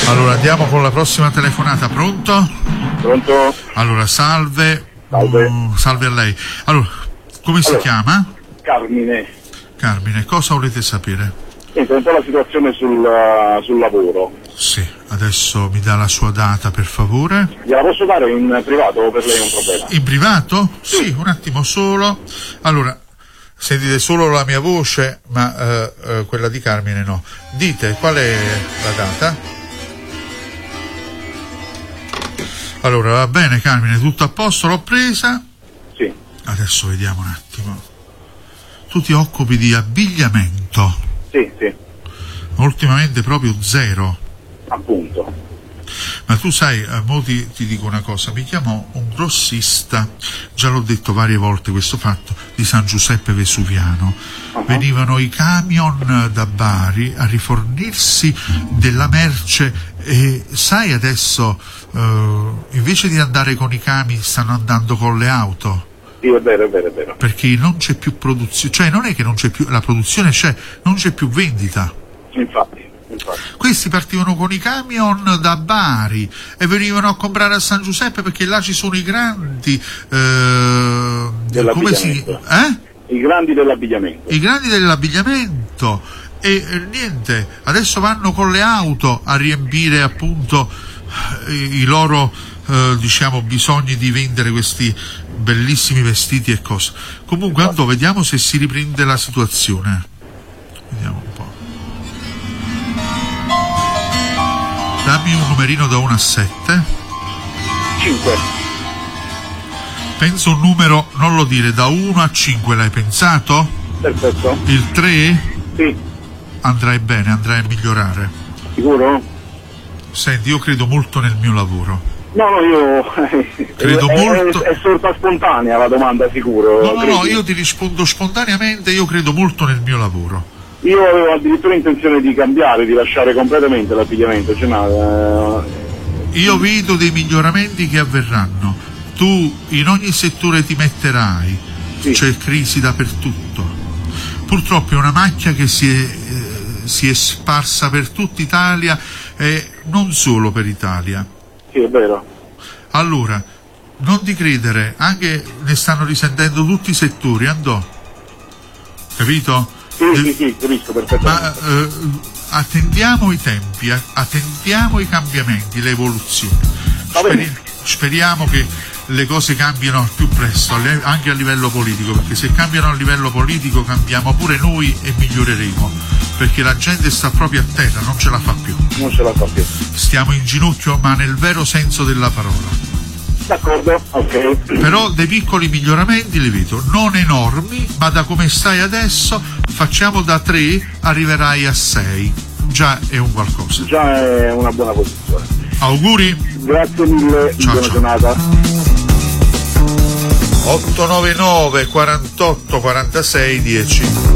Allora andiamo con la prossima telefonata. Pronto? Pronto? Allora salve. Salve a lei. Allora, come si chiama? Carmine, cosa volete sapere? Niente, un po' la situazione sul lavoro. Sì, adesso mi dà la sua data per favore. Gliela posso dare in privato o per lei è un problema? In privato? Sì, un attimo solo. Allora, sentite solo la mia voce, ma quella di Carmine no. Dite, qual è la data? Allora, va bene Carmine, tutto a posto, l'ho presa. Sì. Adesso vediamo un attimo. Tu ti occupi di abbigliamento? Sì. Ultimamente proprio zero. Appunto. Ma tu sai, mo ti dico una cosa, mi chiamo un grossista, già l'ho detto varie volte questo fatto, di San Giuseppe Vesuviano. Venivano i camion da Bari a rifornirsi della merce e sai adesso, invece di andare con i camion stanno andando con le auto. Sì, è vero. Perché non c'è più produzione, cioè non è che non c'è più, la produzione c'è, non c'è più vendita. Infatti. Questi partivano con i camion da Bari e venivano a comprare a San Giuseppe perché là ci sono i grandi I grandi dell'abbigliamento. I grandi dell'abbigliamento e niente, adesso vanno con le auto a riempire appunto i loro bisogni di vendere questi bellissimi vestiti e cose. Comunque Andò, vediamo se si riprende la situazione. Vediamo un po'. Dammi un numerino da 1 a 7. 5. Penso un numero, non lo dire, da 1 a 5 l'hai pensato? Perfetto. Il 3? Sì. Andrai bene, andrai a migliorare. Sicuro? Senti, io credo molto nel mio lavoro. No, io credo molto. È sorta spontanea la domanda, sicuro. No, io ti rispondo spontaneamente, io credo molto nel mio lavoro. Io avevo addirittura intenzione di cambiare, di lasciare completamente l'abbigliamento. Io vedo dei miglioramenti che avverranno. Tu in ogni settore ti metterai, sì. C'è crisi dappertutto. Purtroppo è una macchia che si è sparsa per tutta Italia e non solo per Italia. Sì, è vero. Allora, non ti credere, anche ne stanno risentendo tutti i settori, Andò. Capito? Sì, capisco perfettamente. Ma attendiamo i tempi, attendiamo i cambiamenti, le evoluzioni. Speriamo che le cose cambiano al più presto, anche a livello politico, perché se cambiano a livello politico cambiamo pure noi e miglioreremo, perché la gente sta proprio a terra, non ce la fa più. Stiamo in ginocchio, ma nel vero senso della parola. D'accordo, ok. Però dei piccoli miglioramenti li vedo, non enormi, ma da come stai adesso facciamo da 3, arriverai a 6. Già è un qualcosa. Già è una buona posizione. Auguri. Grazie mille, ciao, buona giornata. 899 48 46 10.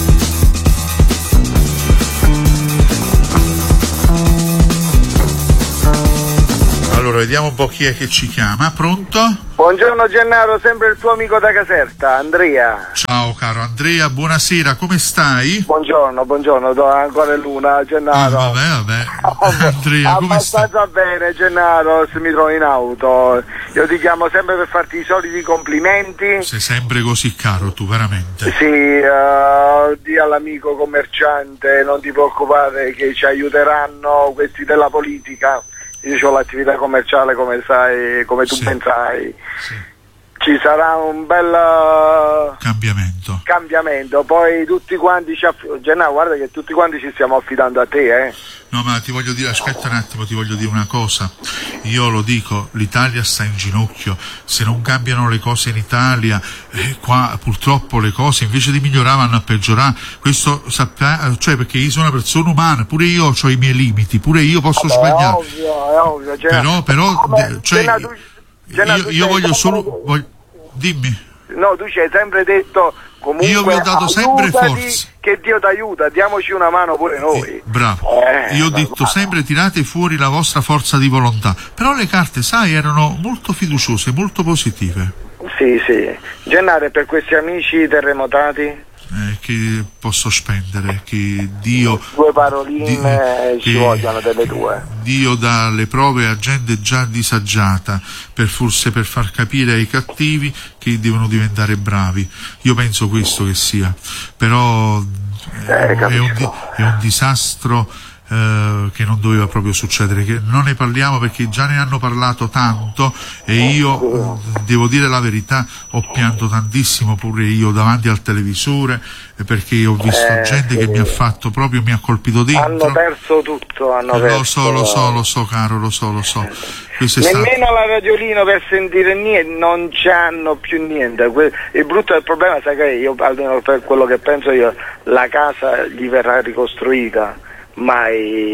Allora, vediamo un po' chi è che ci chiama. Pronto? Buongiorno Gennaro, sempre il tuo amico da Caserta, Andrea. Ciao caro Andrea, buonasera, come stai? Buongiorno, ancora è l'una, Gennaro. Vabbè. Andrea, come stai? Abbastanza bene, Gennaro, se mi trovo in auto. Io ti chiamo sempre per farti i soliti complimenti. Sei sempre così caro tu, veramente. Sì, di all'amico commerciante, non ti preoccupare che ci aiuteranno questi della politica. Io ho l'attività commerciale, come sai, come tu pensai. Sì. Ci sarà un bel cambiamento. Poi tutti quanti Gennaro, guarda che tutti quanti ci stiamo affidando a te, eh. No, ma ti voglio dire, aspetta un attimo, ti voglio dire una cosa. Io lo dico, l'Italia sta in ginocchio. Se non cambiano le cose in Italia, qua purtroppo le cose invece di migliorare vanno a peggiorare. Questo cioè, perché io sono una persona umana, pure io ho i miei limiti, pure io posso sbagliare. È ovvio, però cioè, io voglio solo dimmi. No, tu ci hai sempre detto comunque, io vi ho dato sempre forza, che Dio ti aiuta, diamoci una mano pure noi. Bravo, io ho detto sempre tirate fuori la vostra forza di volontà, però le carte, sai, erano molto fiduciose, molto positive. Sì, Gennaro, per questi amici terremotati? che posso spendere, che Dio, due paroline ci vogliono delle tue. Dio dà le prove a gente già disagiata forse per far capire ai cattivi che devono diventare bravi. Io penso questo che sia, però è un disastro che non doveva proprio succedere, che non ne parliamo perché già ne hanno parlato tanto e io devo dire la verità, ho pianto tantissimo pure io davanti al televisore perché ho visto gente che mi ha fatto proprio, mi ha colpito dentro. Hanno perso tutto, lo so caro, lo so. Nemmeno la radiolino per sentire niente, non c'hanno più niente. Il brutto del problema, sai che io, almeno per quello che penso io, la casa gli verrà ricostruita, ma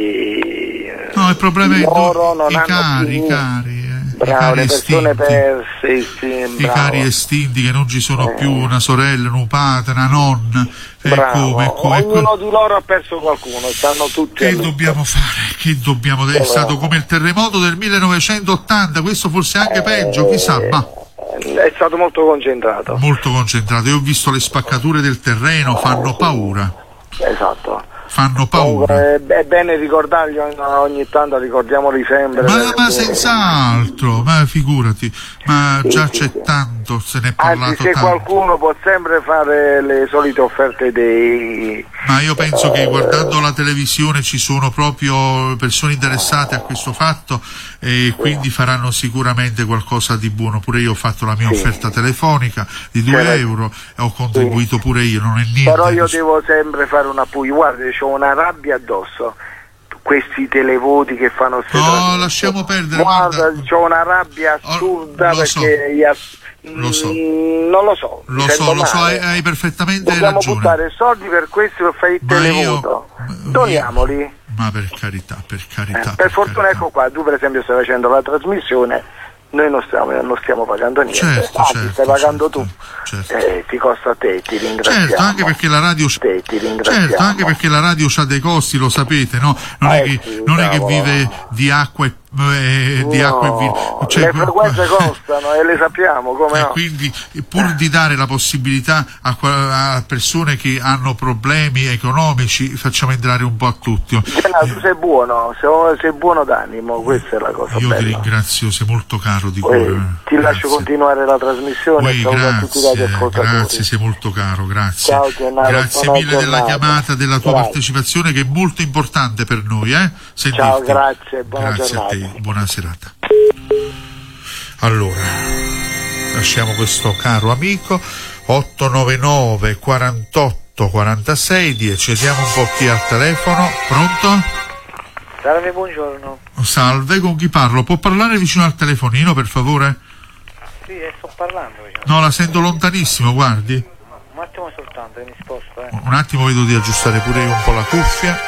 il problema è i cari bravo, le persone perse, i cari estinti che non ci sono più, una sorella, un padre, una nonna, ognuno di loro ha perso qualcuno, stanno tutti. Che dobbiamo fare? È stato come il terremoto del 1980, questo forse anche peggio, chissà, ma è stato molto concentrato. Io ho visto le spaccature del terreno, fanno paura. Esatto. Fanno paura. È bene ricordarli ogni tanto, ricordiamoli sempre. Ma senz'altro, ma figurati, ma già c'è tanto, se ne è parlato tanto. Se qualcuno può sempre fare le solite offerte dei... Ma io penso che guardando la televisione ci sono proprio persone interessate a questo fatto e quindi faranno sicuramente qualcosa di buono. Pure io ho fatto la mia offerta telefonica di 2 euro e ho contribuito pure io, non è niente. Però io devo sempre fare una guarda, c'ho una rabbia addosso, questi televoti che fanno lasciamo perdere, guarda, c'ho una rabbia assurda perché lo so. Non lo so, hai perfettamente dobbiamo ragione. Dobbiamo buttare soldi per questo, per fare il televoto, doniamoli. Ma per carità. Per fortuna, ecco qua, tu per esempio stai facendo la trasmissione, noi non stiamo pagando niente, certo, stai pagando tu, certo. Ti costa a te, ti ringraziamo. Certo, anche perché la radio anche perché la radio ha dei costi, lo sapete, no? Non è che vive di acqua e vino. Le frequenze costano e le sappiamo, come no? Quindi pur di dare la possibilità a persone che hanno problemi economici, facciamo entrare un po' a tutti. Tu sei buono, sei buono d'animo, questa è la cosa bella. Io ti ringrazio, sei molto caro di cuore. Ti lascio continuare la trasmissione. Grazie, sei molto caro, grazie. Ciao, Gennaro, grazie mille della chiamata, della tua partecipazione, che è molto importante per noi. Ciao, grazie, buona grazie giornata. A te, buona serata. Allora, lasciamo questo caro amico. 899 48 46 10. Vediamo un po' chi è al telefono. Pronto? Salve, buongiorno. Salve, con chi parlo? Può parlare vicino al telefonino, per favore? Sì, sto parlando. No, la sento lontanissimo, guardi. Un attimo soltanto, mi sposto. Un attimo, vedo di aggiustare pure io un po' la cuffia.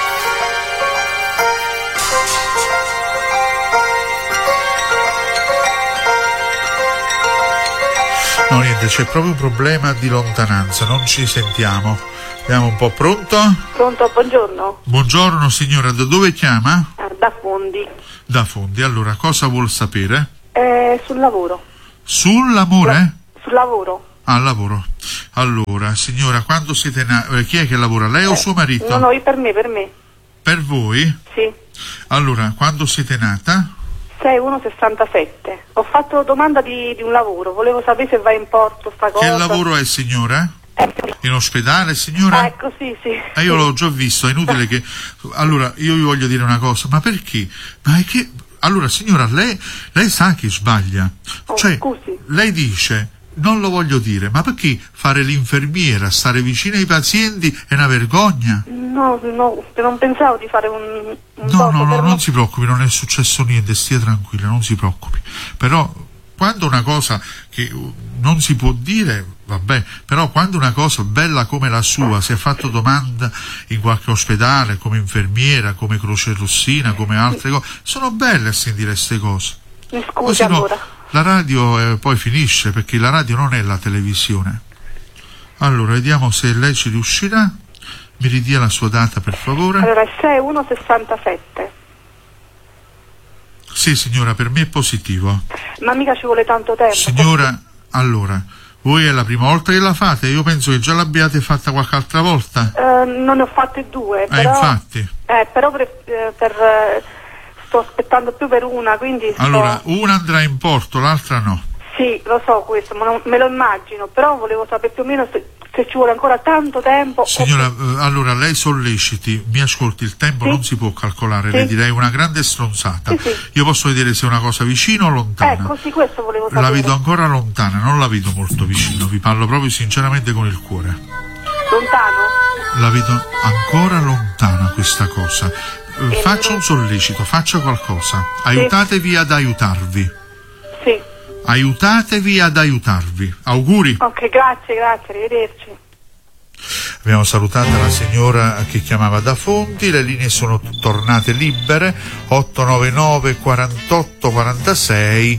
No, niente, c'è proprio un problema di lontananza, non ci sentiamo. Vediamo un po', pronto? Pronto, buongiorno. Buongiorno signora, da dove chiama? Da Fondi. Da Fondi, allora cosa vuol sapere? Sul lavoro. Sull'amore? Sul lavoro. Al lavoro. Allora, signora, quando siete chi è che lavora? Lei o suo marito? No, per me. Per voi? Sì. Allora, quando siete nata? 6167. Ho fatto domanda di un lavoro, volevo sapere se va in porto sta cosa. Che lavoro è, signora? In ospedale, signora? Ecco, sì. Io l'ho già visto, è inutile che... Allora, io vi voglio dire una cosa, ma perché? Ma è che... Allora, signora, lei sa che sbaglia. Scusi. Lei dice... Non lo voglio dire, ma perché fare l'infermiera, stare vicino ai pazienti è una vergogna? No, non pensavo di fare un No, non si preoccupi, non è successo niente, stia tranquilla, non si preoccupi. Però quando una cosa che non si può dire, vabbè, però quando una cosa bella come la sua, si è fatto domanda in qualche ospedale, come infermiera, come Croce Rossina, come altre cose, sono belle a sentire queste cose. Mi scusi allora. La radio poi finisce, perché la radio non è la televisione. Allora, vediamo se lei ci riuscirà. Mi ridia la sua data, per favore. Allora, 6167. Sì, signora, per me è positivo. Ma mica ci vuole tanto tempo. Signora, allora, Voi è la prima volta che la fate? Io penso che già l'abbiate fatta qualche altra volta. Non ne ho fatte 2, però... infatti. Però sto aspettando più per una, quindi... Allora, una andrà in porto, l'altra no. Sì, lo so questo, ma me lo immagino, però volevo sapere più o meno se ci vuole ancora tanto tempo. Signora, allora lei solleciti, mi ascolti, il tempo non si può calcolare, le direi una grande stronzata. Sì. Io posso vedere se è una cosa vicino o lontana. Sì, questo volevo sapere. La vedo ancora lontana, non la vedo molto vicino, vi parlo proprio sinceramente con il cuore. Lontano? La vedo ancora lontana questa cosa. Faccia un sollecito, faccia qualcosa. Aiutatevi ad aiutarvi. Sì. Aiutatevi ad aiutarvi. Auguri. Ok, grazie, arrivederci. Abbiamo salutato la signora che chiamava da Fonti, le linee sono tornate libere, 899 48 46